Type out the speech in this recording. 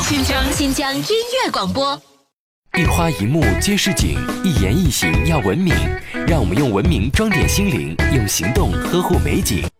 新疆音乐广播。 一花一木皆是景，一言一行要文明。让我们用文明装点心灵，用行动呵护美景。